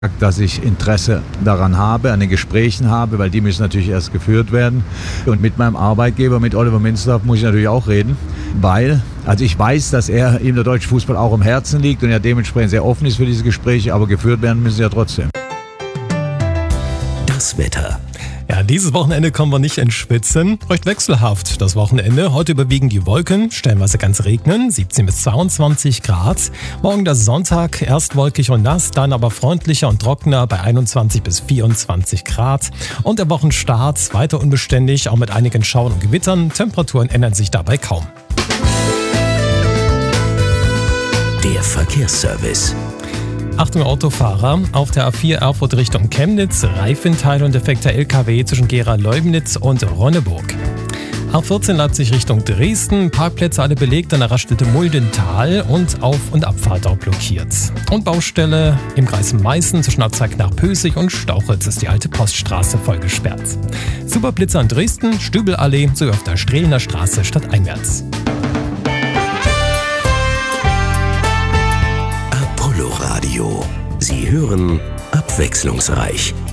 dass ich Interesse daran habe, an den Gesprächen habe, weil die müssen natürlich erst geführt werden. Und mit meinem Arbeitgeber, mit Oliver Minzlaff, muss ich natürlich auch reden, weil, also ich weiß, dass ihm der deutsche Fußball auch am Herzen liegt und er dementsprechend sehr offen ist für diese Gespräche, aber geführt werden müssen sie ja trotzdem. Das Wetter. Ja, dieses Wochenende kommen wir nicht ins Schwitzen. Recht wechselhaft das Wochenende. Heute überwiegen die Wolken, stellenweise ganz regnen, 17 bis 22 Grad. Morgen der Sonntag, erst wolkig und nass, dann aber freundlicher und trockener bei 21 bis 24 Grad. Und der Wochenstart weiter unbeständig, auch mit einigen Schauern und Gewittern. Temperaturen ändern sich dabei kaum. Der Verkehrsservice. Achtung Autofahrer, auf der A4 Erfurt Richtung Chemnitz, Reifenteile und defekter LKW zwischen Gera-Leubnitz und Ronneburg. A14 Leipzig Richtung Dresden, Parkplätze alle belegt an der Raststätte Muldental und Auf- und Abfahrt auch blockiert. Und Baustelle im Kreis Meißen zwischen Abzweig nach Pößig und Stauchitz ist die alte Poststraße voll gesperrt. Superblitzer in Dresden, Stübelallee sowie auf der Strehlener Straße stadteinwärts. Apollo Radio. Sie hören abwechslungsreich.